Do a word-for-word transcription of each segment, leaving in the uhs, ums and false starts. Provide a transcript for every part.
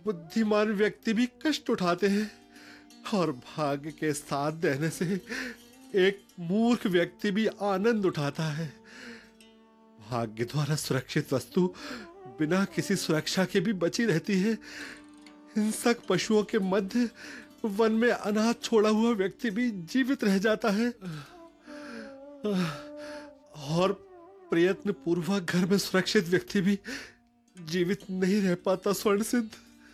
बुद्धिमान व्यक्ति भी कष्ट उठाते हैं और भाग्य के साथ देने से एक मूर्ख व्यक्ति भी आनंद उठाता है। भाग्य द्वारा सुरक्षित वस्तु बिना किसी सुरक्षा के भी बची रहती है। हिंसक पशुओं के मध्य वन में अनाथ छोड़ा हुआ व्यक्ति भी जीवित रह जाता है और प्रयत्न पूर्वक घर में सुरक्षित व्यक्ति भी जीवित नहीं रह पाता। स्वर्ण सिद्ध,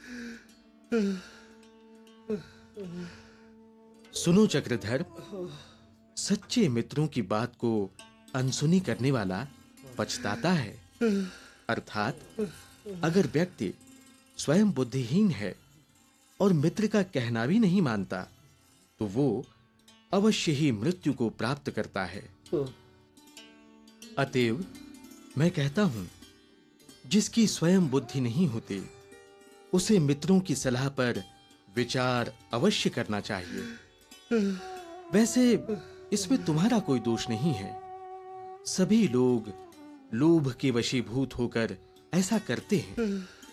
सुनो चक्रधर, सच्चे मित्रों की बात को अनसुनी करने वाला पछताता है। अर्थात अगर व्यक्ति स्वयं बुद्धिहीन है और मित्र का कहना भी नहीं मानता तो वो अवश्य ही मृत्यु को प्राप्त करता है। अतएव मैं कहता हूं, जिसकी स्वयं बुद्धि नहीं होती उसे मित्रों की सलाह पर विचार अवश्य करना चाहिए। वैसे इसमें तुम्हारा कोई दोष नहीं है। सभी लोग लोभ के वशीभूत होकर ऐसा करते हैं।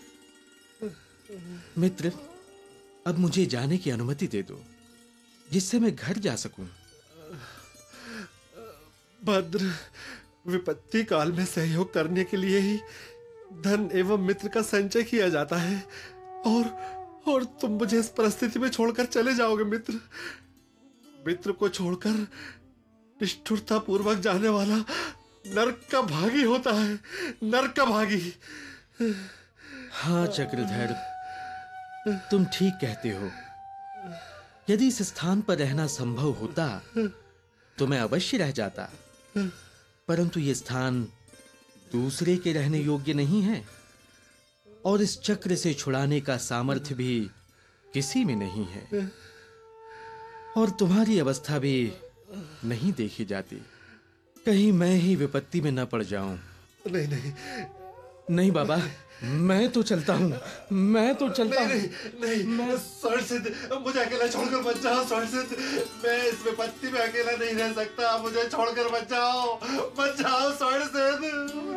मित्र, अब मुझे जाने की अनुमति दे दो, जिससे मैं घर जा सकूं। भद्र, विपत्ति काल में सहयोग करने के लिए ही धन एवं मित्र का संचय किया जाता है और और तुम मुझे इस परिस्थिति में छोड़कर चले जाओगे। मित्र मित्र को छोड़कर निष्ठुरता पूर्वक जाने वाला नरक का भागी होता है, नरक का भागी। हाँ चक्रधर, तुम ठीक कहते हो। यदि इस स्थान पर रहना संभव होता तो मैं अवश्य रह जाता, परंतु यह स्थान दूसरे के रहने योग्य नहीं है और इस चक्र से छुड़ाने का सामर्थ्य भी किसी में नहीं है और तुम्हारी अवस्था भी नहीं देखी जाती। कहीं मैं ही विपत्ति में न पड़ जाऊं। नहीं नहीं नहीं बाबा, मैं तो चलता हूं, मैं तो चलता हूं। नहीं नहीं, नहीं स्वर्ण सिद्ध, मुझे अकेला छोड़कर मत जाओ। स्वर्ण सिद्ध, मैं इस विपत्ति में अकेला नहीं रह सकता। मुझे छोड़कर मत जाओ, मत जाओ स्वर्ण सिद्ध।